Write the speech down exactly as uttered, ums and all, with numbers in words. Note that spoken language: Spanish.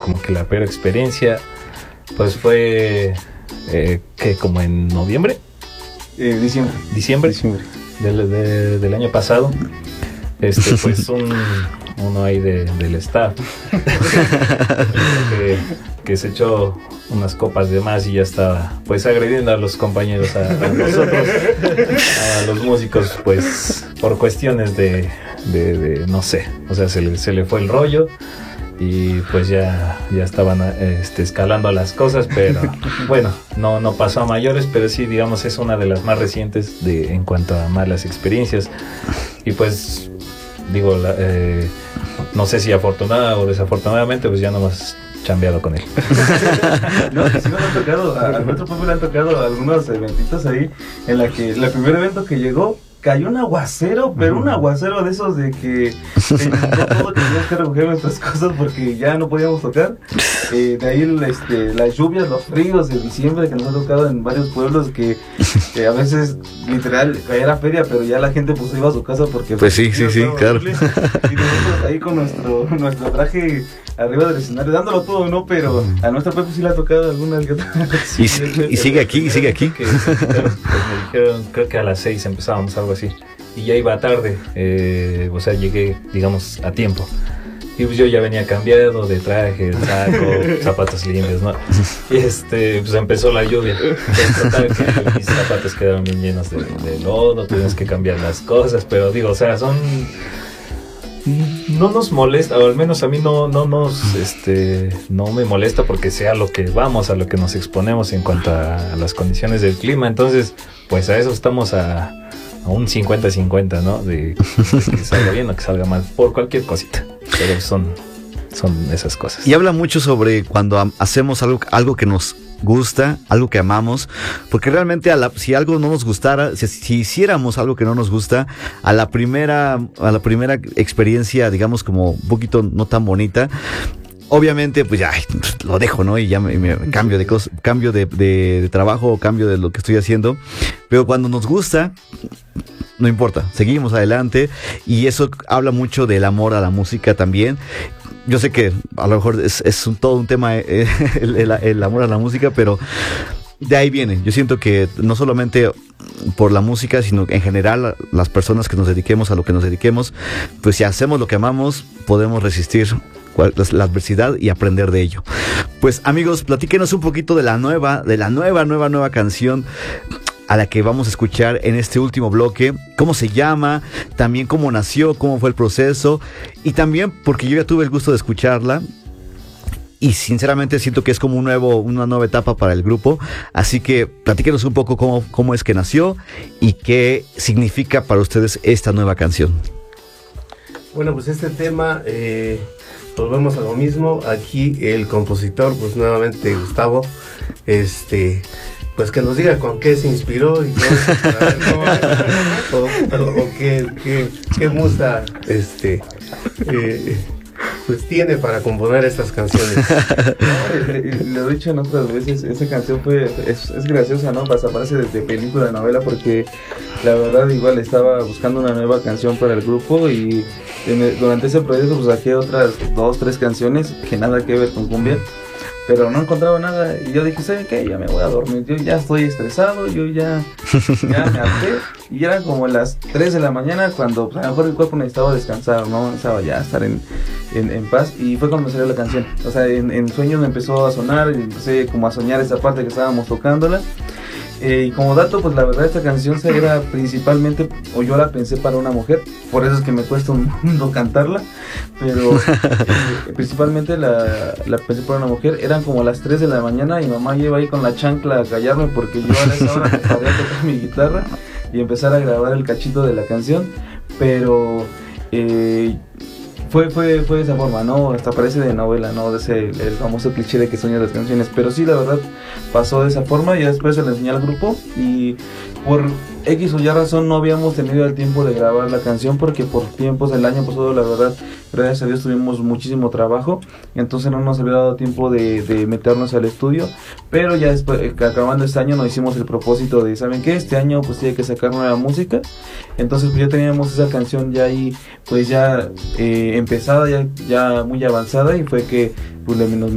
como que la peor experiencia, pues fue, eh, que como en noviembre. Eh, diciembre. Diciembre. Diciembre. Del, de, del año pasado. Este, pues un, uno ahí de, del staff que, que se echó unas copas de más y ya estaba pues agrediendo a los compañeros, a, a nosotros, a los músicos, pues por cuestiones de, de, de no sé, o sea, se le, se le fue el rollo y pues ya, ya estaban este, escalando las cosas, pero bueno, no, no pasó a mayores, pero sí, digamos, es una de las más recientes de, en cuanto a malas experiencias. Y pues digo, la, eh, no sé si afortunada o desafortunadamente, pues ya no hemos chambeado con él. No, sí nos han tocado, a, a nuestro pueblo le han tocado algunos eventitos ahí, en la que el primer evento que llegó, cayó un aguacero, pero un aguacero de esos de que inundó todo, que teníamos que recoger nuestras cosas porque ya no podíamos tocar. Eh, de ahí este, las lluvias, los fríos de diciembre que nos ha tocado en varios pueblos que, que a veces literal era feria, pero ya la gente pues iba a su casa porque... Pues sí, sí, sí, claro. Y nosotros ahí con nuestro, nuestro traje arriba del escenario, dándolo todo, ¿no? Pero a nuestra Pepe sí le ha tocado algunas que otras. Y, y sigue aquí, y sigue aquí. Que, pues me dijeron, creo que a las seis empezábamos algo así. Y ya iba tarde, eh, o sea, llegué, digamos, a tiempo. Y pues yo ya venía cambiado de traje, saco, zapatos limpios, ¿no? Y este, pues empezó la lluvia. Entonces, total, que mis zapatos quedaron bien llenos de, de lodo, tuvimos que cambiar las cosas, pero digo, o sea, son... No nos molesta, o al menos a mí no, no nos, este, no me molesta porque sea lo que vamos, a lo que nos exponemos en cuanto a, a las condiciones del clima. Entonces, pues a eso estamos a, a un cincuenta cincuenta, ¿no? De, de que salga bien o que salga mal, por cualquier cosita. Pero son, son esas cosas. Y habla mucho sobre cuando am- hacemos algo, algo que nos gusta, algo que amamos, porque realmente a la, si algo no nos gustara, si, si hiciéramos algo que no nos gusta, a la primera, a la primera experiencia, digamos como un poquito no tan bonita, obviamente pues ya lo dejo, ¿no? Y ya me, me cambio de cos, cambio de, de, de trabajo, cambio de lo que estoy haciendo, pero cuando nos gusta, no importa, seguimos adelante, y eso habla mucho del amor a la música también. Yo sé que a lo mejor es, es un, todo un tema eh, el, el, el amor a la música, pero de ahí viene. Yo siento que no solamente por la música, sino en general las personas que nos dediquemos a lo que nos dediquemos, pues si hacemos lo que amamos, podemos resistir la adversidad y aprender de ello. Pues amigos, platíquenos un poquito de la nueva, de la nueva, nueva, nueva canción a la que vamos a escuchar en este último bloque. ¿Cómo se llama? También cómo nació, cómo fue el proceso. Y también porque yo ya tuve el gusto de escucharla. Y sinceramente siento que es como un nuevo, una nueva etapa para el grupo. Así que platíquenos un poco cómo, cómo es que nació y qué significa para ustedes esta nueva canción. Bueno, pues este tema, eh, volvemos a lo mismo. Aquí el compositor, pues nuevamente Gustavo, este... pues que nos diga con qué se inspiró y todo, a ver, cómo, o, o, o qué, qué, qué musa este, eh, pues tiene para componer estas canciones. No, le, lo he dicho en otras veces, esa canción fue es, es graciosa, ¿no? Pasa, parece desde película de novela, porque la verdad igual estaba buscando una nueva canción para el grupo y en, durante ese proceso pues saqué otras dos, tres canciones que nada que ver con cumbia. Pero no encontraba nada y yo dije, ¿saben qué? Ya me voy a dormir, yo ya estoy estresado, yo ya, ya me harté. Y eran como las tres de la mañana cuando pues, a lo mejor el cuerpo necesitaba descansar, ¿no? Necesitaba ya estar en, en, en paz, y fue cuando me salió la canción. O sea, en, en sueños me empezó a sonar y empecé como a soñar esa parte que estábamos tocándola. Eh, y como dato, pues la verdad esta canción se era principalmente, o yo la pensé para una mujer, por eso es que me cuesta un mundo cantarla, pero eh, principalmente la, la pensé para una mujer. Eran como las tres de la mañana y mamá iba ahí con la chancla a callarme porque yo a esa hora me paré a tocar mi guitarra y empezar a grabar el cachito de la canción, pero... Eh, Fue, fue, fue de esa forma, ¿no? Hasta parece de novela, ¿no? De ese, el famoso cliché de que sueñas las canciones. Pero sí, la verdad, pasó de esa forma y después se le enseñé al grupo. Y por X o Y razón no habíamos tenido el tiempo de grabar la canción, porque por tiempos del año pasado, la verdad, gracias a Dios tuvimos muchísimo trabajo. Entonces no nos había dado tiempo de, de meternos al estudio. Pero ya después, acabando este año, nos hicimos el propósito de, ¿saben qué? Este año pues tiene que sacar nueva música. Entonces pues ya teníamos esa canción ya ahí, pues ya eh, empezada, ya, ya muy avanzada, y fue que pues le, nos